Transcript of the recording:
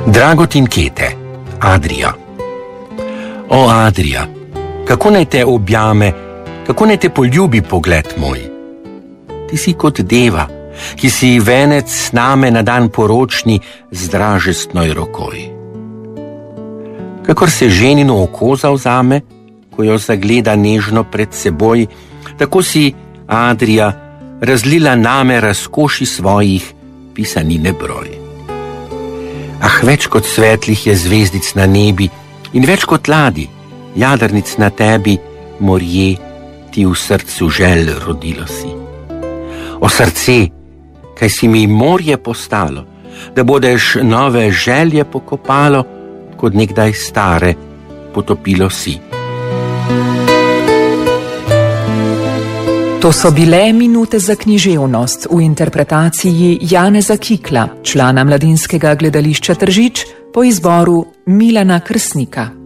Dragotin Kete, Adria. O Adria, kako naj te objame, kako naj te poljubi pogled moj. Ti si kot deva, ki si venec name na dan poročni z dražestnoj rokoj. Kakor se ženino oko zavzame, ko jo zagleda nežno pred seboj, tako si, Adria, razlila name razkoši svojih pisanine broj. Ah, več kot svetlih je zvezdic na nebi in več kot ladi, jadrnic na tebi, morje, ti v srcu želj rodilo si. O srce, kaj si mi morje postalo, da bodeš nove želje pokopalo, kot nekdaj stare potopilo si. To so bile minute za književnost v interpretaciji Janeza Kikla, člana Mladinskega gledališča Tržič, po izboru Milana Krsnika.